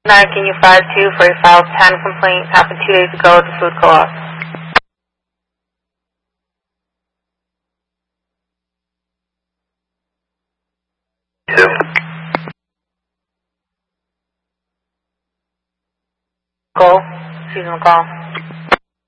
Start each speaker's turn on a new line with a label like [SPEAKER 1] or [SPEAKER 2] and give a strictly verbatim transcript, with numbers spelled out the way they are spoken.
[SPEAKER 1] nine, can you five two for a file ten complaint happened two days ago at the food co-op?
[SPEAKER 2] Two.
[SPEAKER 1] Call, seasonal call.